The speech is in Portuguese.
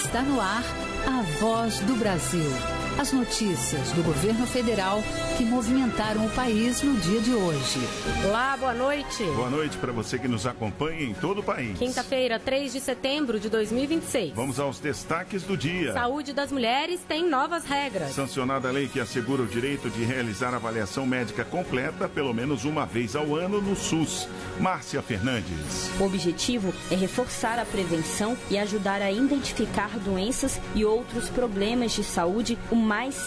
Está no ar a Voz do Brasil. As notícias do governo federal que movimentaram o país no dia de hoje. Olá, boa noite. Boa noite para você que nos acompanha em todo o país. Quinta-feira, 3 de setembro de 2026. Vamos aos destaques do dia. Saúde das mulheres tem novas regras. Sancionada a lei que assegura o direito de realizar avaliação médica completa pelo menos uma vez ao ano no SUS. Márcia Fernandes. O objetivo é reforçar a prevenção e ajudar a identificar doenças e outros problemas de saúde o mais